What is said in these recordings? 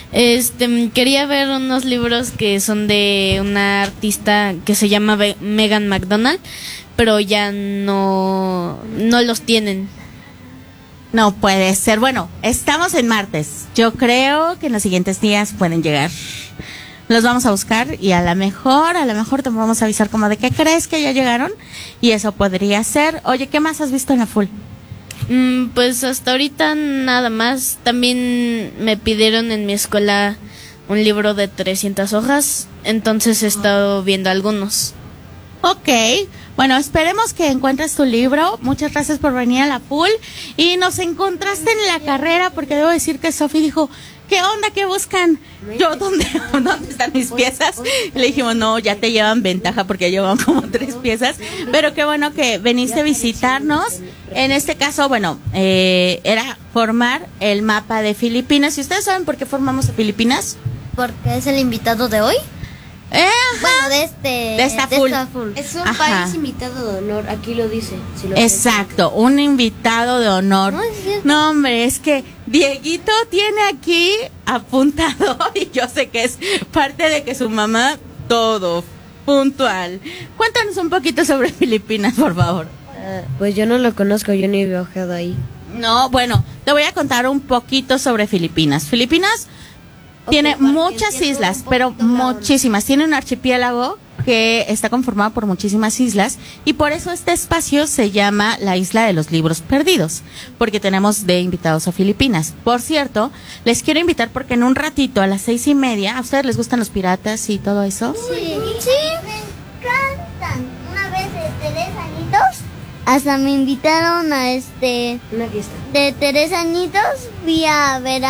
Quería ver unos libros que son de una artista que se llama Megan McDonald, pero ya no los tienen. No puede ser. Bueno, estamos en martes. Yo creo que en los siguientes días pueden llegar. Los vamos a buscar y a lo mejor te vamos a avisar como de qué crees que ya llegaron. Y eso podría ser. Oye, ¿qué más has visto en la full? Pues hasta ahorita nada más. También me pidieron en mi escuela un libro de 300 hojas. Entonces he estado viendo algunos. Ok, bueno, esperemos que encuentres tu libro. Muchas gracias por venir a la full. Y nos encontraste en la carrera porque debo decir que Sofi dijo, ¿qué onda? ¿Qué buscan? Yo, ¿dónde están mis piezas? Y le dijimos, no, ya te llevan ventaja porque llevan como 3 piezas. Pero qué bueno que viniste a visitarnos. En este caso, bueno, era formar el mapa de Filipinas. ¿Y ustedes saben por qué formamos a Filipinas? Porque es el invitado de hoy. Bueno, de esta full. Es un país invitado de honor, aquí lo dice. Si lo Exacto, un invitado de honor. No, hombre, es que Dieguito tiene aquí apuntado y yo sé que es parte de que su mamá, todo puntual. Cuéntanos un poquito sobre Filipinas, por favor. Pues yo no lo conozco, yo ni he viajado ahí. No, bueno, te voy a contar un poquito sobre Filipinas. Filipinas tiene muchas islas, pero muchísimas. Tiene un archipiélago que está conformado por muchísimas islas y por eso este espacio se llama la Isla de los Libros Perdidos, porque tenemos de invitados a Filipinas. Por cierto, les quiero invitar porque en un ratito a las 6:30, ¿a ustedes les gustan los piratas y todo eso? Sí, me encantan. Una vez de 3 añitos, hasta me invitaron a una fiesta. De 3 añitos, fui a ver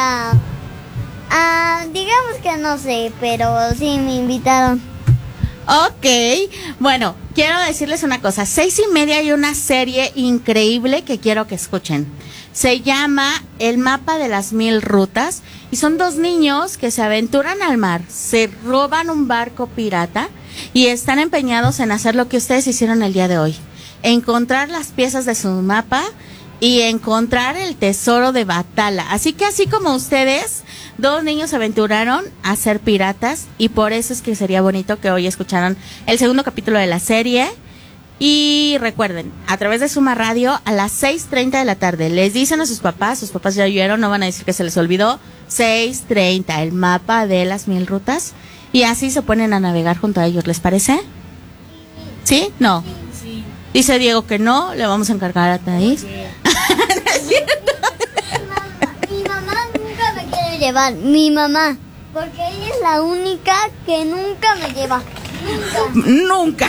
digamos que no sé, pero sí me invitaron. Ok, bueno, quiero decirles una cosa. 6:30 hay una serie increíble que quiero que escuchen. Se llama El Mapa de las 1000 Rutas y son 2 niños que se aventuran al mar, se roban un barco pirata y están empeñados en hacer lo que ustedes hicieron el día de hoy. Encontrar las piezas de su mapa y encontrar el tesoro de Batala. Así que así como ustedes, 2 niños se aventuraron a ser piratas y por eso es que sería bonito que hoy escucharan el segundo capítulo de la serie. Y recuerden, a través de Suma Radio a las 6:30 de la tarde, les dicen a sus papás ya oyeron, no van a decir que se les olvidó, 6:30, el mapa de las 1000 rutas y así se ponen a navegar junto a ellos, ¿les parece? ¿Sí? No. Sí. Dice Diego que no, le vamos a encargar a Thais. ¿Es cierto? Mi mamá nunca me quiere llevar, mi mamá, porque ella es la única que nunca me lleva. Nunca.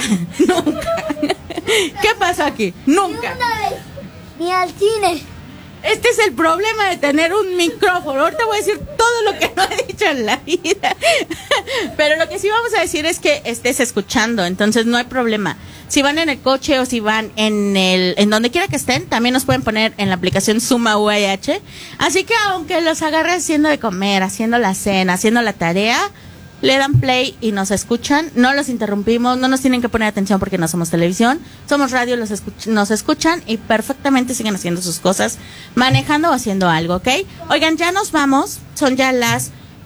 ¿Qué pasó aquí? Nunca. Ni una vez, ni al cine. Este es el problema de tener un micrófono. Ahorita voy a decir todo lo que no he dicho en la vida. Pero lo que sí vamos a decir es que estés escuchando, entonces no hay problema. Si van en el coche o si van en donde quiera que estén, también nos pueden poner en la aplicación Suma UAH. Así que aunque los agarre haciendo de comer, haciendo la cena, haciendo la tarea, le dan play y nos escuchan, no los interrumpimos, no nos tienen que poner atención porque no somos televisión, somos radio, nos escuchan y perfectamente siguen haciendo sus cosas, manejando o haciendo algo, ¿ok? Oigan, ya nos vamos, son ya las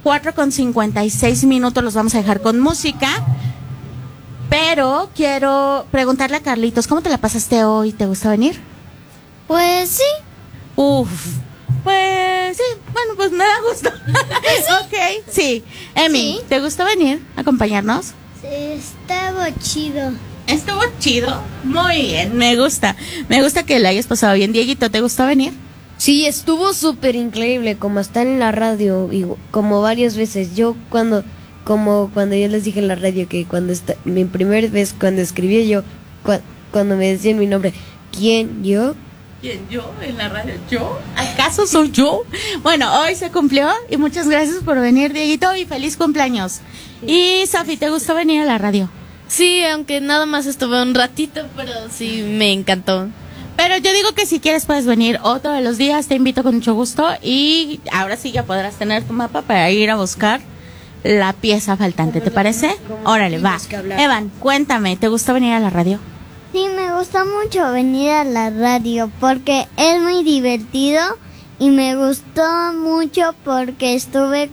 4:56, los vamos a dejar con música, pero quiero preguntarle a Carlitos, ¿cómo te la pasaste hoy? ¿Te gustó venir? Pues sí. Pues sí, bueno, pues me da gusto. Ok, sí. Emi, ¿te gustó venir a acompañarnos? Sí, estaba chido. Estuvo chido. Muy bien, me gusta. Me gusta que le hayas pasado bien. Dieguito, ¿te gustó venir? Sí, estuvo súper increíble, como están en la radio, y como varias veces. Yo cuando yo les dije en la radio que mi primera vez cuando escribí yo, cuando me decían mi nombre, ¿quién? ¿Yo? ¿Quién? ¿Yo? ¿En la radio? ¿Yo? ¿Acaso soy yo? Bueno, hoy se cumplió y muchas gracias por venir, Dieguito, y feliz cumpleaños. Sí. Y Sofi, ¿te gustó venir a la radio? Sí, aunque nada más estuve un ratito, pero sí me encantó. Pero yo digo que si quieres puedes venir otro de los días, te invito con mucho gusto y ahora sí ya podrás tener tu mapa para ir a buscar la pieza faltante, ¿te parece? Órale, va. Evan, cuéntame, ¿te gustó venir a la radio? Sí, me gusta mucho venir a la radio porque es muy divertido y me gustó mucho porque estuve